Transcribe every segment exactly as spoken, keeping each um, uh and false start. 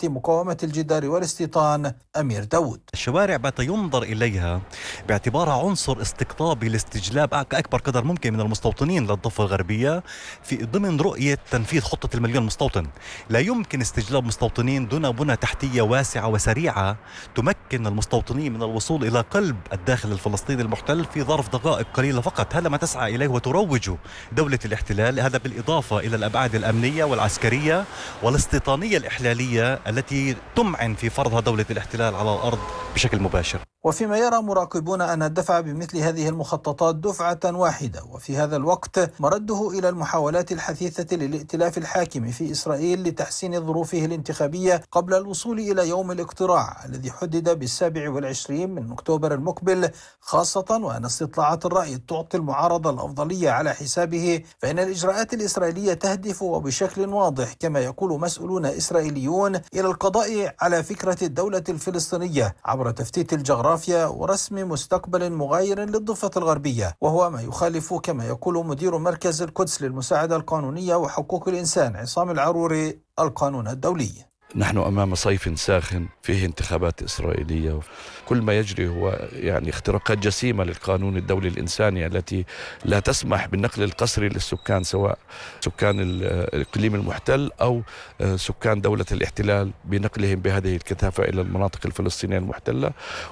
مقاومة الجدار والاستيطان أمير داود. الشوارع بات ينظر إليها باعتبارها عنصر استقطابي لاستجلاب أكبر قدر ممكن من المستوطنين للضفة الغربية في ضمن رؤية تنفيذ خطة المليون مستوطن. لا يمكن استجلاب مستوطنين دون بنى تحتية واسعة وسريعة تمكن المستوطنين من الوصول إلى قلب الداخل الفلسطيني المحتل في ظرف دقائق قليلة فقط. هذا ما تسعى إليه وتروج دولة الاحتلال، هذا بالإضافة إلى الأبعاد الأمنية والعسكرية والاستيطانية الإحلالية التي تمعن في فرضها دولة الاحتلال على الأرض بشكل مباشر. وفيما يرى مراقبون أن الدفع بمثل هذه المخططات دفعة واحدة، وفي هذا الوقت مرده إلى المحاولات الحثيثة للائتلاف الحاكم في إسرائيل لتحسين ظروفه الانتخابية قبل الوصول إلى يوم الاقتراع الذي حدد بالسابع والعشرين من أكتوبر المقبل، خاصة وأن استطلاعات الرأي تعطي المعارضة الأفضلية على حسابه، فإن الإجراءات الإسرائيلية تهدف وبشكل واضح كما يقول مسؤولون إسرائيليون إلى القضاء على فكرة الدولة الفلسطينية عبر تفتيت الجغرافيا ورسم مستقبل مغاير للضفة الغربية، وهو ما يخالف كما يقول مدير مركز القدس للمساعدة القانونية وحقوق الإنسان عصام العروري القانون الدولي. نحن أمام صيف ساخن فيه انتخابات إسرائيلية، كل ما يجري هو يعني اختراقات جسيمة للقانون الدولي الإنساني التي لا تسمح بالنقل القسري للسكان، سواء سكان الإقليم المحتل أو سكان دولة الاحتلال، بنقلهم بهذه الكثافة إلى المناطق الفلسطينية المحتلة.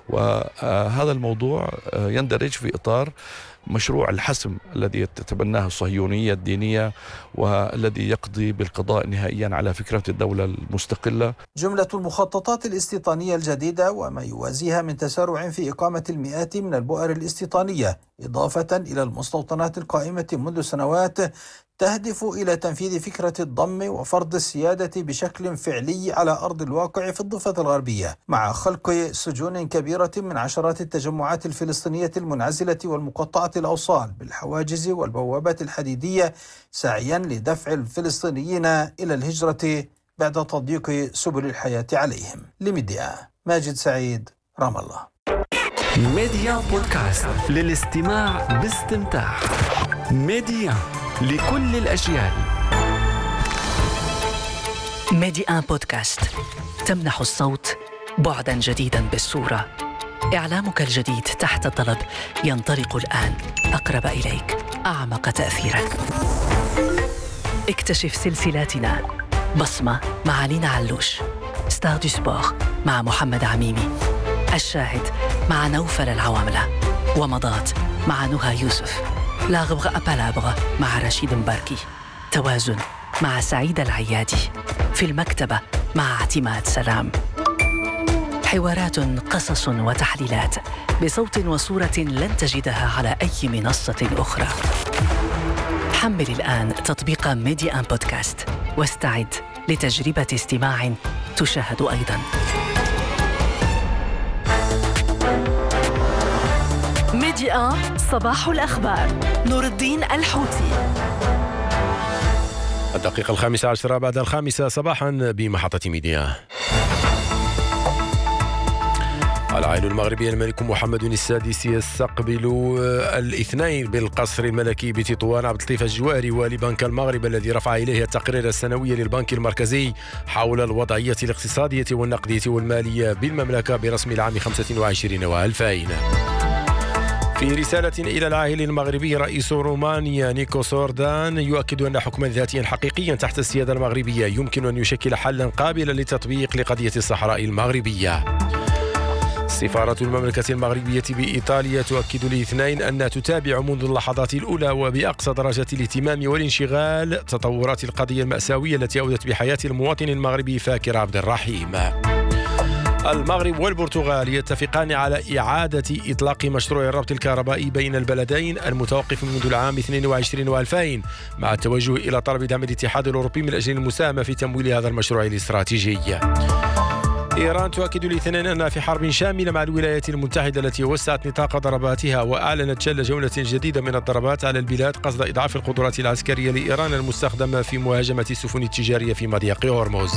وهذا الموضوع يندرج في إطار مشروع الحسم الذي تتبناه الصهيونية الدينية والذي يقضي بالقضاء نهائيا على فكرة الدولة المستقلة. جملة المخططات الاستيطانية الجديدة وما يوازيها من تسارع في إقامة المئات من البؤر الاستيطانية إضافة إلى المستوطنات القائمة منذ سنوات تهدف إلى تنفيذ فكرة الضم وفرض السيادة بشكل فعلي على أرض الواقع في الضفة الغربية، مع خلق سجون كبيرة من عشرات التجمعات الفلسطينية المنعزلة والمقطعة الأوصال بالحواجز والبوابات الحديدية، سعيا لدفع الفلسطينيين إلى الهجرة بعد تضييق سبل الحياة عليهم. لميديا ماجد سعيد، رام الله. ميديا بودكاست للاستماع باستمتاع. ميديا لكل الأجيال. ميديا بودكاست تمنح الصوت بعداً جديداً بالصورة. إعلامك الجديد تحت الطلب ينطلق الآن أقرب إليك، أعمق تأثيراً. اكتشف سلسلاتنا: بصمة مع لينا علوش، ستار دو سبور مع محمد عميمي، الشاهد مع نوفل العواملة، ومضات مع نهى يوسف، لاغبغ أبالابغ مع رشيد مباركي، توازن مع سعيد العيادي، في المكتبة مع اعتماد سلام. حوارات، قصص وتحليلات بصوت وصورة لن تجدها على أي منصة أخرى. حمل الآن تطبيق ميديا بودكاست واستعد لتجربة استماع تشاهد أيضاً. ميديا صباح الأخبار، نور الدين الحوتي. الدقيقة الخامسة عشرة بعد الخامسة صباحا بمحطة ميديا. العائلة المغربية الملك محمد السادس يستقبل الاثنين بالقصر الملكي بتطوان عبد اللطيف الجواري والي بنك المغرب، الذي رفع إليه التقرير السنوي للبنك المركزي حول الوضعية الاقتصادية والنقدية والمالية بالمملكة برسم العام خمسة وعشرين وألفين. في رسالة إلى العاهل المغربي، رئيس رومانيا نيكوس أوردان يؤكد أن حكما ذاتيا حقيقيا تحت السيادة المغربية يمكن أن يشكل حلا قابلا للتطبيق لقضية الصحراء المغربية. سفارة المملكة المغربية بإيطاليا تؤكد الاثنين أنها تتابع منذ اللحظات الأولى وبأقصى درجة الاهتمام والانشغال تطورات القضية المأساوية التي أودت بحياة المواطن المغربي فاكر عبد الرحيم. المغرب والبرتغال يتفقان على إعادة إطلاق مشروع الربط الكهربائي بين البلدين المتوقف منذ العام اثنين وعشرين وألفين، مع التوجه إلى طلب دعم الاتحاد الأوروبي من أجل المساهمة في تمويل هذا المشروع الاستراتيجي. إيران تؤكد الاثنين أنها في حرب شاملة مع الولايات المتحدة التي وسعت نطاق ضرباتها وأعلنت شل جولة جديدة من الضربات على البلاد قصد إضعاف القدرات العسكرية لإيران المستخدمة في مهاجمة السفن التجارية في مضيق هرمز.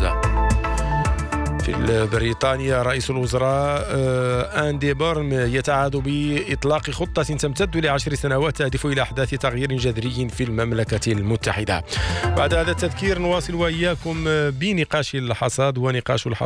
في بريطانيا رئيس الوزراء أندي بورن يتعهد بإطلاق خطة تمتد لعشر سنوات تهدف إلى إحداث تغيير جذري في المملكة المتحدة. بعد هذا التذكير نواصل وإياكم بنقاش الحصاد ونقاش الحصاد